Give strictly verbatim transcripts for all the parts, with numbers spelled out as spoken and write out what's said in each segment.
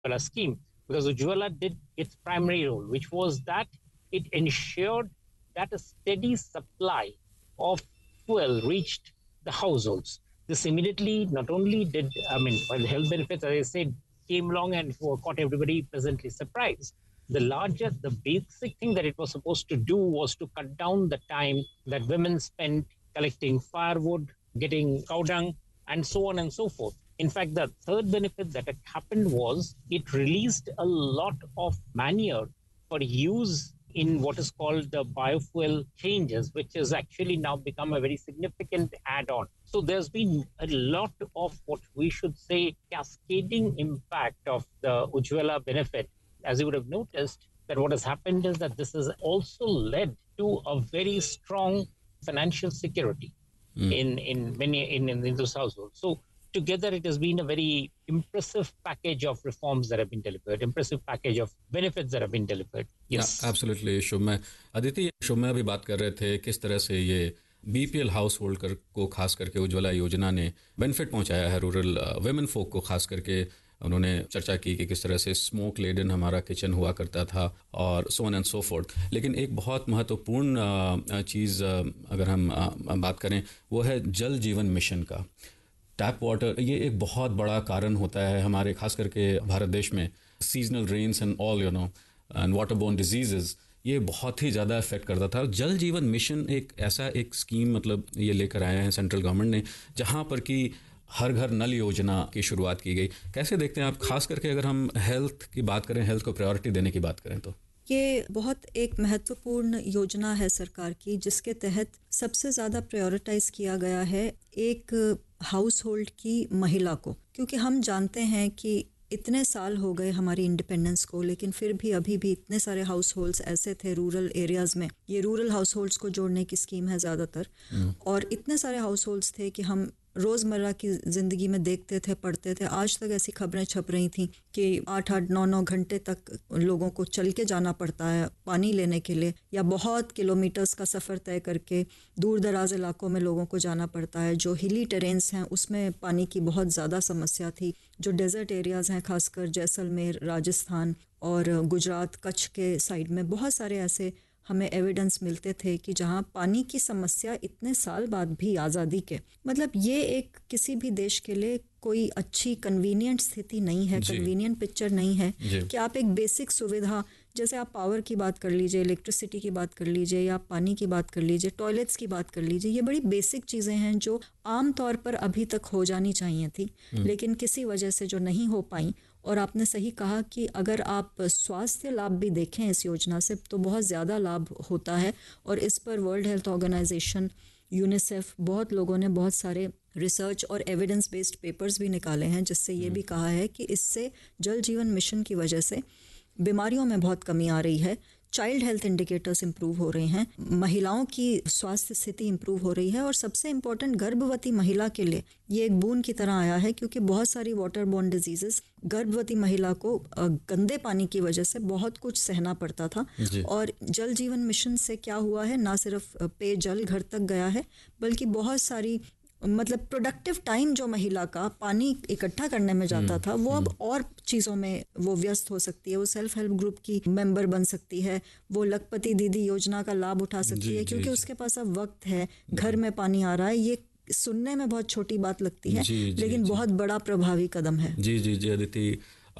Ujjwala scheme, because Ujjwala did its primary role, which was that it ensured that a steady supply of fuel reached the households. This immediately not only did, I mean, while the health benefits, as I said, came along and caught everybody pleasantly surprised. The largest, the basic thing that it was supposed to do was to cut down the time that women spent collecting firewood, getting cow dung, and so on and so forth. In fact, the third benefit that happened was it released a lot of manure for use in what is called the biofuel changes, which has actually now become a very significant add-on. So there's been a lot of what we should say cascading impact of the Ujjwala benefit. As you would have noticed, that what has happened is that this has also led to a very strong financial security mm. in, in many in, in those households. So together, it has been a very impressive package of reforms that have been delivered, impressive package of benefits that have been delivered. Yes, absolutely. शुभमय, Aditi, शुभमय अभी बात कर रहे थे किस तरह से ये BPL house hold कर को खास करके उज्ज्वला योजना ने बेनिफिट पहुंचाया है रूरल वुमेन फोक को। खास करके उन्होंने चर्चा की कि किस तरह से स्मोक लेडन हमारा किचन हुआ करता था और so on and so fourth. लेकिन एक बहुत महत्वपूर्ण चीज़ अगर हम बात करें वो है जल जीवन मिशन का। टैप वाटर ये एक बहुत बड़ा कारण होता है हमारे खास करके भारत देश में। Seasonal rains and all you know and water borne diseases ये बहुत ही ज़्यादा इफेक्ट करता था। जल जीवन मिशन एक ऐसा एक स्कीम मतलब ये लेकर आए हैं सेंट्रल गवर्नमेंट ने, जहाँ पर कि हर घर नल योजना की शुरुआत की गई। कैसे देखते हैं आप, खास करके अगर हम हेल्थ की बात करें, हेल्थ को प्रायोरिटी देने की बात करें तो? ये बहुत एक महत्वपूर्ण योजना है सरकार की, जिसके तहत सबसे ज़्यादा प्रायोरिटाइज किया गया है एक हाउस होल्ड की महिला को। क्योंकि हम जानते हैं कि इतने साल हो गए हमारी इंडिपेंडेंस को, लेकिन फिर भी अभी भी इतने सारे हाउस होल्ड्स ऐसे थे रूरल एरियाज़ में। ये रूरल हाउस होल्ड्स को जोड़ने की स्कीम है ज़्यादातर, और इतने सारे हाउस होल्ड्स थे कि हम रोज़मर्रा की ज़िंदगी में देखते थे, पढ़ते थे। आज तक ऐसी खबरें छप रही थी कि आठ आठ नौ नौ घंटे तक लोगों को चल के जाना पड़ता है पानी लेने के लिए, या बहुत किलोमीटर्स का सफ़र तय करके दूर दराज इलाकों में लोगों को जाना पड़ता है। जो हिली टेरेन्स हैं उसमें पानी की बहुत ज़्यादा समस्या थी। जो डेजर्ट एरियाज़ हैं, खासकर जैसलमेर, राजस्थान और गुजरात, कच्छ के साइड में बहुत सारे ऐसे हमें एविडेंस मिलते थे कि जहाँ पानी की समस्या इतने साल बाद भी आज़ादी के, मतलब ये एक किसी भी देश के लिए कोई अच्छी कन्वीनियंट स्थिति नहीं है, कन्वीनियंट पिक्चर नहीं है कि आप एक बेसिक सुविधा, जैसे आप पावर की बात कर लीजिए, इलेक्ट्रिसिटी की बात कर लीजिए, या पानी की बात कर लीजिए, टॉयलेट्स की बात कर लीजिए, ये बड़ी बेसिक चीज़ें हैं जो आम तौर पर अभी तक हो जानी चाहिए थी, लेकिन किसी वजह से जो नहीं हो पाई। और आपने सही कहा कि अगर आप स्वास्थ्य लाभ भी देखें इस योजना से तो बहुत ज़्यादा लाभ होता है, और इस पर वर्ल्ड हेल्थ ऑर्गेनाइजेशन, यूनिसेफ, बहुत लोगों ने बहुत सारे रिसर्च और एविडेंस बेस्ड पेपर्स भी निकाले हैं, जिससे ये भी कहा है कि इससे जल जीवन मिशन की वजह से बीमारियों में बहुत कमी आ रही है, चाइल्ड हेल्थ इंडिकेटर्स इंप्रूव हो रहे हैं, महिलाओं की स्वास्थ्य स्थिति इंप्रूव हो रही है, और सबसे इम्पोर्टेंट गर्भवती महिला के लिए ये एक बूंद की तरह आया है, क्योंकि बहुत सारी वाटर बोर्न डिजीजेस गर्भवती महिला को गंदे पानी की वजह से बहुत कुछ सहना पड़ता था। और जल जीवन मिशन से क्या हुआ है, ना सिर्फ पेयजल घर तक गया है, बल्कि बहुत सारी मतलब प्रोडक्टिव टाइम जो महिला का पानी इकट्ठा करने में जाता था वो अब और चीज़ों में वो व्यस्त हो सकती है। वो सेल्फ हेल्प ग्रुप की मेंबर बन सकती है, वो लखपति दीदी योजना का लाभ उठा सकती है, क्योंकि उसके पास अब वक्त है, घर में पानी आ रहा है। ये सुनने में बहुत छोटी बात लगती है, लेकिन बहुत बड़ा प्रभावी कदम है। जी जी जी अदिति,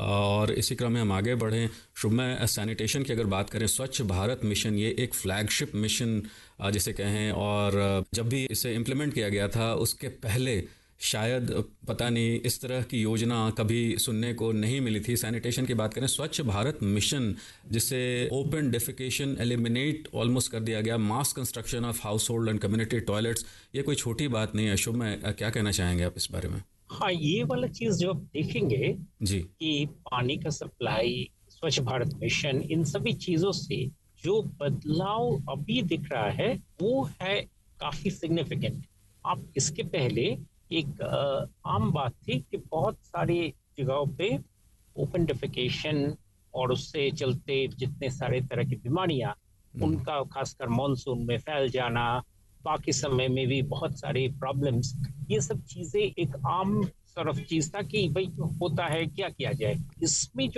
और इसी क्रम में हम आगे बढ़ें। शुभमय, सैनिटेशन की अगर बात करें, स्वच्छ भारत मिशन ये एक फ्लैगशिप मिशन जिसे कहें, और जब भी इसे इम्प्लीमेंट किया गया था उसके पहले शायद पता नहीं इस तरह की योजना कभी सुनने को नहीं मिली थी। सैनिटेशन की बात करें, स्वच्छ भारत मिशन जिसे ओपन डेफिकेशन एलिमिनेट ऑलमोस्ट कर दिया गया, मास construction of house hold and community toilets, ये कोई छोटी बात नहीं है। शुभमय, क्या कहना चाहेंगे आप इस बारे में? हाँ, ये वाला चीज जो आप देखेंगे जी कि पानी का सप्लाई, स्वच्छ भारत मिशन, इन सभी चीजों से जो बदलाव अभी दिख रहा है वो है काफी सिग्निफिकेंट। आप इसके पहले एक आ, आम बात थी कि बहुत सारी जगहों पे ओपन डेफिकेशन और उससे चलते जितने सारे तरह की बीमारियां, उनका खासकर मॉनसून में फैल जाना, बाकी समय में भी बहुत सारी प्रॉब्लम्स, ये सब चीजें एक आम सॉर्ट ऑफ चीज था कि भाई होता है, क्या किया जाए। इसमें जो